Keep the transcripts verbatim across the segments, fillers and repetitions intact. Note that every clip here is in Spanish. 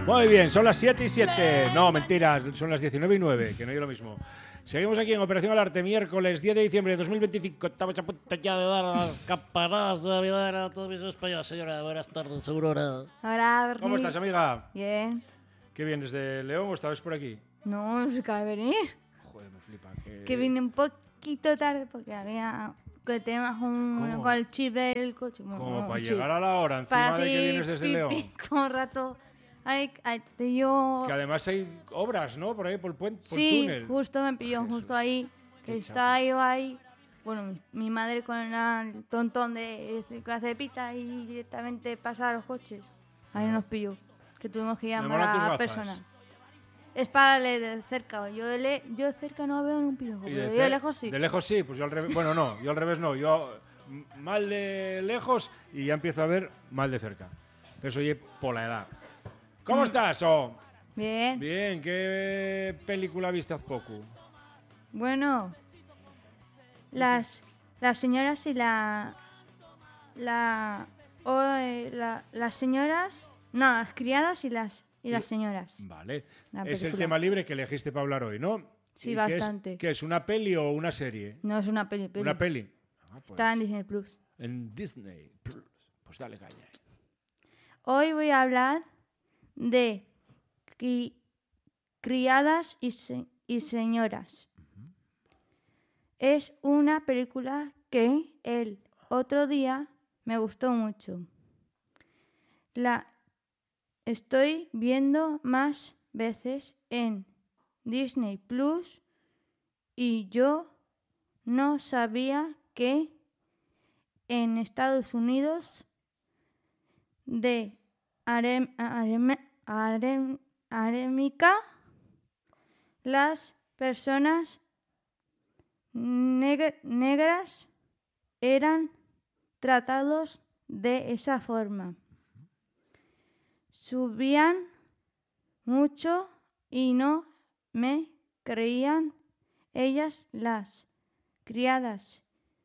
Muy bien, son las siete y siete. No, mentira, son las diecinueve y nueve, que no es lo mismo. Seguimos aquí en Operación al Arte, miércoles diez de diciembre de dos mil veinticinco. Estamos a punto ya de dar las campanadas de Navidad a todos mis españoles. Señora, buenas tardes, Aurora. Hola, Bernie. ¿Cómo estás, amiga? Bien. ¿Qué vienes de León o estabas por aquí? No, no se acaba de venir. Joder, me flipa. Que, que vine un poquito tarde porque había que teníamos un ¿Cómo? con el chip del coche. Como bueno, para un llegar chip. a la hora, encima Para de que hacer vienes desde pipí León. Con rato. Ay, ay, te- yo. Que además hay obras, ¿no? Por ahí, por el puente, por Sí, el túnel. justo me pilló, Jesús, justo ahí. qué Que estaba yo ahí. Bueno, mi, mi madre con el tontón de cepita y directamente pasaba a los coches. Ahí nos pilló. Que tuvimos que Me llamar molan tus a gafas. personas. Es para leer de cerca. Yo de, le, yo de cerca no veo ni un piojo, Y pero de, yo de cer- lejos sí. De lejos sí, pues yo al revés. Bueno, no, yo al revés no. Yo m- mal de lejos y ya empiezo a ver mal de cerca. Eso oye por la edad. ¿Cómo Mm. estás? Oh, Bien. bien, ¿qué película viste hace poco? Bueno, las, las señoras y la... La, o, eh, la... Las señoras... No, las criadas y las, y las señoras. Vale. La Es el película. tema libre que elegiste para hablar hoy, ¿no? Sí, ¿Y bastante. ¿Qué es, qué es, una peli o una serie? No es una peli, peli. Una peli. Ah, pues, Está en Disney Plus. en Disney Plus. Pues dale caña. Hoy voy a hablar de cri- criadas y, se- y señoras. Es una película que el otro día me gustó mucho. La estoy viendo más veces en Disney Plus y yo no sabía que en Estados Unidos de Arem- Arem- Arem- Arémica las personas neg- negras eran tratados de esa forma. Subían mucho y no me creían. Ellas, las criadas,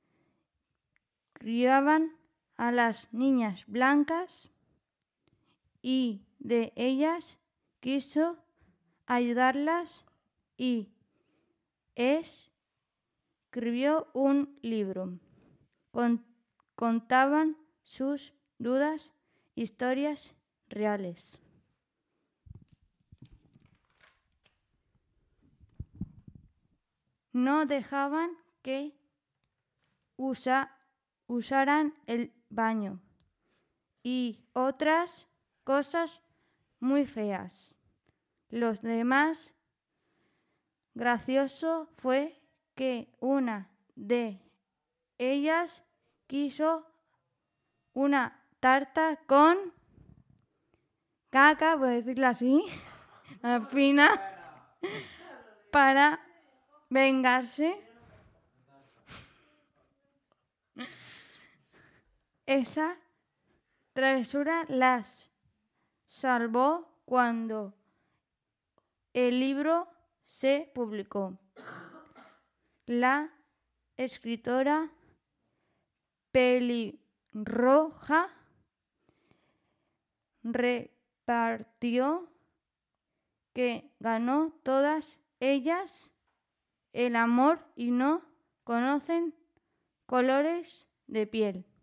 criaban a las niñas blancas y de ellas quiso ayudarlas y escribió un libro. Con- contaban sus dudas, historias reales. No dejaban que usa- usaran el baño y otras cosas muy feas. Los demás gracioso fue que una de ellas quiso una tarta con caca, voy a decirlo así, al final, para vengarse. Esa travesura las salvó cuando el libro se publicó. La escritora pelirroja repartió que ganó todas ellas el amor y no conocen colores de piel.